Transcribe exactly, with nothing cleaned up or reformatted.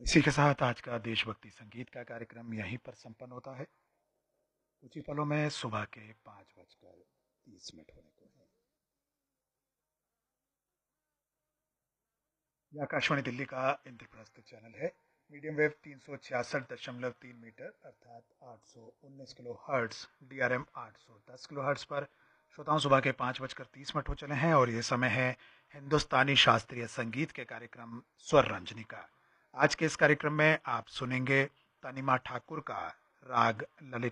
इसी के साथ आज का देशभक्ति संगीत का कार्यक्रम यहीं पर संपन्न होता है। कुछ ही पलों में सुबह के पाँच बजकर तीस मिनट होने को है। यह आकाशवाणी दिल्ली का इंद्रप्रस्थ चैनल है। मीडियम वेव तीन सौ छियासठ दशमलव तीन मीटर अर्थात आठ सौ उन्नीस kilo hertz, D R M आठ सौ दस किलो हर्ट्स पर श्रोताओं सुबह के पाँच बजकर तीस मिनट हो चले हैं और ये समय है हिंदुस्तानी शास्त्रीय संगीत के कार्यक्रम स्वर रंजनी का। आज के इस कार्यक्रम में आप सुनेंगे तनिमा ठाकुर का राग ललित